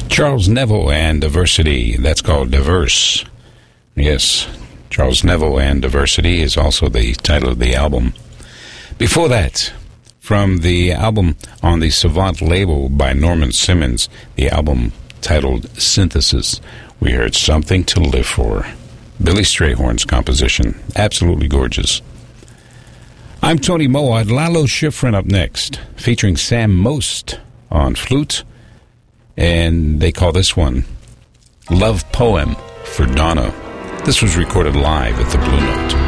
Charles Neville and Diversity. That's called Diverse. Yes, Charles Neville and Diversity is also the title of the album. Before that, from the album on the Savant label by Norman Simmons, the album titled Synthesis, we heard Something to Live For. Billy Strayhorn's composition. Absolutely gorgeous. I'm Tony Moad. Lalo Schifrin up next, featuring Sam Most on flute. And they call this one Love Poem for Donna. This was recorded live at the Blue Note.